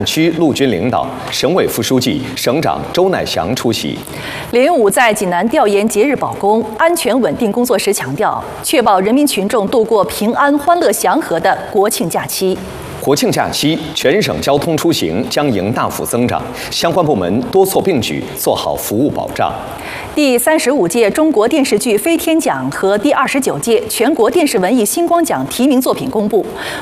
区陆军领导、省委副书记、省长周乃祥出席。 连云武在济南调研节日保供、安全稳定工作时强调，确保人民群众度过平安、欢乐、祥和的国庆假期。 国庆假期，全省交通出行将迎大幅增长，相关部门多措并举，做好服务保障。 第35届中国电视剧飞天奖和第29届全国电视文艺星光奖提名作品公布。